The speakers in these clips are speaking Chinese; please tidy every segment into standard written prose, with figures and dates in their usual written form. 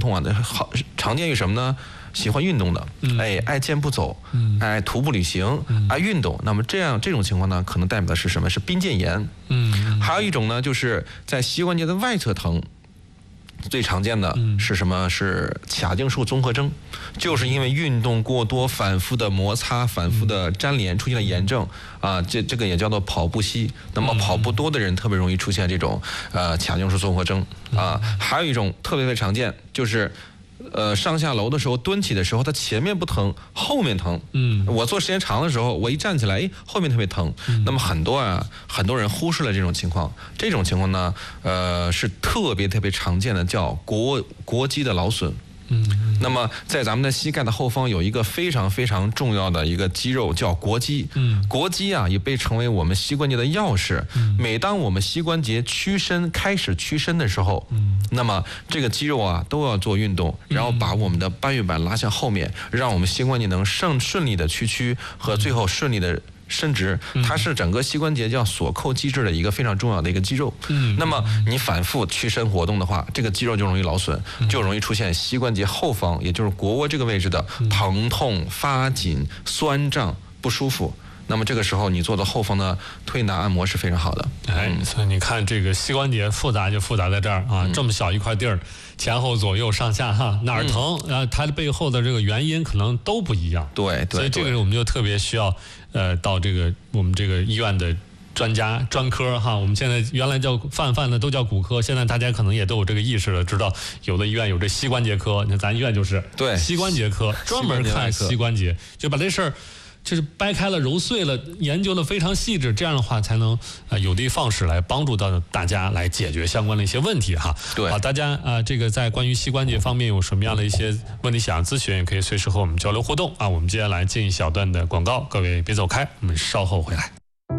通啊，好常见于什么呢？喜欢运动的，爱健步走，爱徒步旅行，爱运动。那么这种情况呢，可能代表的是什么？是髌腱炎。还有一种呢，就是在膝关节的外侧疼。最常见的是什么？是髂胫束综合征，就是因为运动过多、反复的摩擦、反复的粘连，出现了炎症啊。这个也叫做跑步膝。那么跑步多的人特别容易出现这种髂胫束综合征啊。还有一种特别常见，就是上下楼的时候蹲起的时候，它前面不疼，后面疼。我做时间长的时候，我一站起来，后面特别疼。那么很多人忽视了这种情况。这种情况呢，是特别常见的，叫腘肌的劳损。那么在咱们的膝盖的后方有一个非常重要的一个肌肉叫腘肌。腘肌啊也被称为我们膝关节的钥匙。每当我们膝关节开始屈伸的时候，那么这个肌肉啊都要做运动，然后把我们的半月板拉向后面，让我们膝关节能顺利的屈和最后顺利的伸直。它是整个膝关节叫锁扣机制的一个非常重要的一个肌肉。那么你反复屈伸活动的话，这个肌肉就容易劳损，就容易出现膝关节后方，也就是腘窝这个位置的疼痛、发紧、酸胀、不舒服。那么这个时候你做的后方的推拿按摩是非常好的。 所以你看这个膝关节复杂就复杂在这儿啊，这么小一块地儿，前后左右上下哪儿疼，它的背后的这个原因可能都不一样。 对， 所以这个我们就特别需要到我们这个医院的专科我们现在原来叫泛的都叫骨科，现在大家可能也都有这个意识了，知道有的医院有这膝关节科，那咱医院就是膝关节科，专门看膝关节，就把这事儿就是掰开了揉碎了，研究的非常细致，这样的话才能有的放矢来帮助到大家来解决相关的一些问题哈。 对， 好，大家这个在关于膝关节方面有什么样的一些问题想要咨询，也可以随时和我们交流互动啊。我们接下来进一小段的广告，各位别走开，我们稍后回来。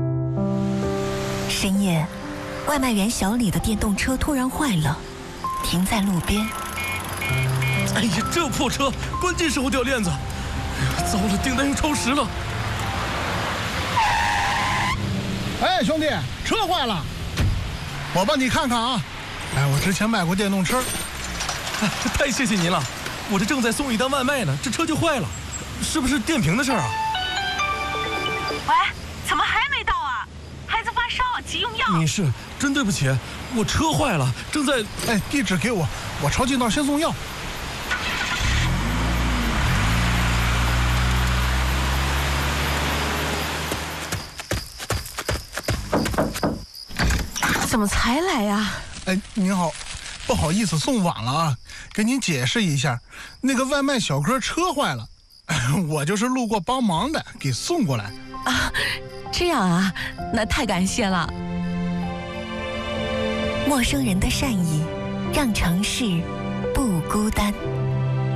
深夜，外卖员小李的电动车突然坏了，停在路边。 哎呀，这破车，关键时候掉链子。糟了，订单又超时了！ 哎，兄弟，车坏了，我帮你看看啊。哎，我之前卖过电动车。 哎，太谢谢您了，我这正在送一单外卖呢，这车就坏了，是不是电瓶的事儿啊？ 喂，怎么还没到啊？孩子发烧，急用药。 你是真对不起，我车坏了，正在…… 哎，地址给我，我抄近道先送药。 怎么才来呀？ 哎，您好，不好意思送晚了啊，给您解释一下，那个外卖小哥车坏了，我就是路过帮忙的，给送过来。 啊，这样啊，那太感谢了。陌生人的善意，让城市不孤单。